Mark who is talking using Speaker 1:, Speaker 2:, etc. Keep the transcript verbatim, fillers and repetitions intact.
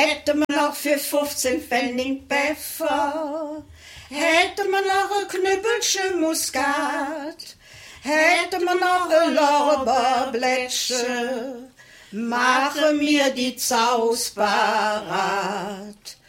Speaker 1: Hätte man noch für fünfzehn Pfennig Pfeffer, hätte man noch ein Knüppelchen Muskat, hätte man noch ein Lorbeerblättchen, mache mir die Zaus parat.